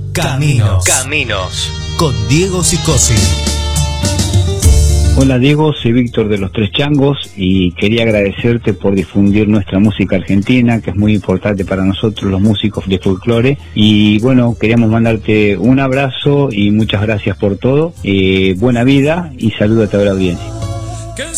Caminos con Diego Sicosi. Hola Diego, soy Víctor de Los Tres Changos y quería agradecerte por difundir nuestra música argentina, que es muy importante para nosotros los músicos de folclore. Y bueno, queríamos mandarte un abrazo y muchas gracias por todo. Buena vida y saludo a toda la audiencia.